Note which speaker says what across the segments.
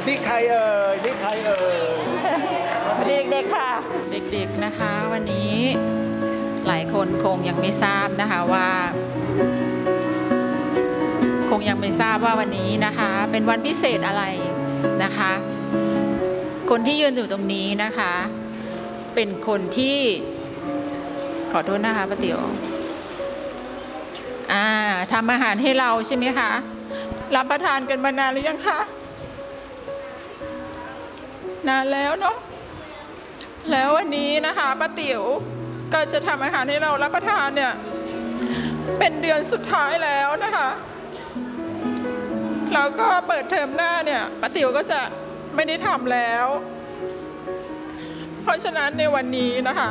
Speaker 1: นี่ใครเอ่ยนี่ใครเอ่ย
Speaker 2: เด็กๆค่ะเด็กๆนะคะวันนี้หลายคนคงยังไม่ทราบนะคะว่าวันนี้นะคะเป็นวันพิเศษอะไรนะคะคนที่ยืนอยู่ตรงนี้นะคะเป็นคนที่ขอโทษนะคะป้าติ๋วทำอาหารให้เราใช่ไหมคะรับประทานกันมานานหรือยังคะนานแล้วเนาะแล้ววันนี้นะคะป้าติ๋วก็จะทำอาหารให้เรารับประทานเนี่ยเป็นเดือนสุดท้ายแล้วนะคะแล้วก็เปิดเทอมหน้าเนี่ยป้าติ๋วก็จะไม่ได้ทำแล้วเพราะฉะนั้นในวันนี้นะคะ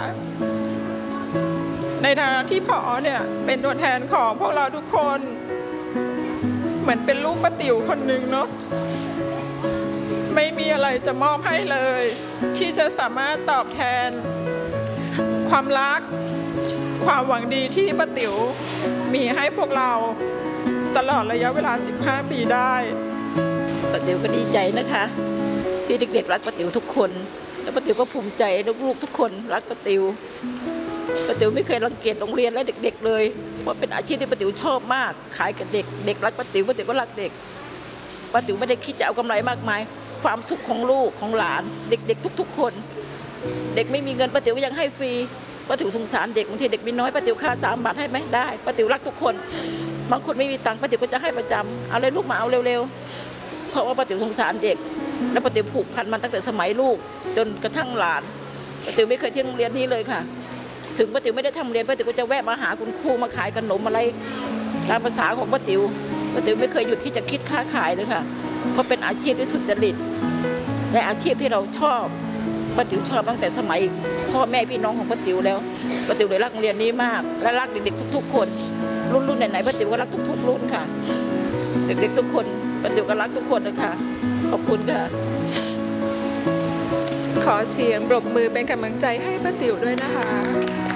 Speaker 2: ในฐานะที่ผอเนี่ยเป็นตัวแทนของพวกเราทุกคนเหมือนเป็นลูกป้าติ๋วคนหนึ่งเนาะไม่มีอะไรจะมอบให้เลยที่จะสามารถตอบแทนความรักความหวังดีที่ป้าติ๋วมีให้พวกเราตลอดระยะเวลา15 ปีได้
Speaker 3: ป้าติ๋วก็ดีใจนะคะที่เด็กๆรักป้าติ๋วทุกคนแล้วป้าติ๋วก็ภูมิใจลูกๆทุกคนรักป้าติ๋วไม่เคยรังเกียจโรงเรียนและเด็กๆเลยเพราะเป็นอาชีพที่ป้าติ๋วชอบมากขายกับเด็กเด็กรักป้าติ๋วก็รักเด็กป้าติ๋วไม่ได้คิดจะเอากำไรมากมายความสุขของลูกของหลานเด็กๆทุกๆคนเด็กไม่มีเงินป้าติ๋วยังให้ฟรีป้าติ๋วสงสารเด็กบางทีเด็กมีน้อยป้าติ๋วค่า3 บาทให้ไหมได้ป้าติ๋วรักทุกคนบางคนไม่มีตังค์ป้าติ๋วก็จะให้ประจำเอาเลยลูกมาเอาเร็วๆเพราะว่าป้าติ๋วสงสารเด็กและป้าติ๋วผูกพันมันตั้งแต่สมัยลูกจนกระทั่งหลานป้าติ๋วไม่เคยทิ้งโรงเรียนนี้เลยค่ะถึงป้าติ๋วไม่ได้ทำเรียนป้าติ๋วก็จะแวะมาหาคุณครูมาขายขนมอะไรตามภาษาของป้าติ๋วไม่เคยหยุดที่จะคิดค้าขายเลยค่ะเพราะเป็นอาชีพที่สุจริตและอาชีพที่เราชอบป้าติ๋วชอบตั้งแต่สมัยพ่อแม่พี่น้องของป้าติ๋วแล้วป้าติ๋วเลยรักโรงเรียนนี้มากและรักเด็กๆทุกๆคนรุ่นไหนๆป้าติ๋วก็รักทุกๆรุ่นค่ะเด็กๆทุกคนป้าติ๋วก็รักทุกคนนะคะขอบคุณค่ะ
Speaker 2: ขอเสียงปรบมือเป็นกำลังใจให้ป้าติ๋วด้วยนะคะ